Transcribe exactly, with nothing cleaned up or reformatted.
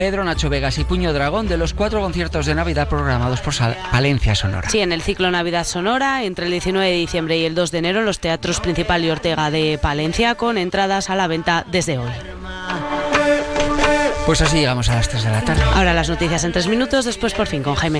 Pedro, Nacho Vegas y Puño Dragón de los cuatro conciertos de Navidad programados por Sal- Palencia Sonora. Sí, en el ciclo Navidad Sonora, entre el diecinueve de diciembre y el dos de enero, en los teatros Principal y Ortega de Palencia, con entradas a la venta desde hoy. Pues así llegamos a las tres de la tarde. Ahora las noticias en tres minutos, después por fin con Jaime.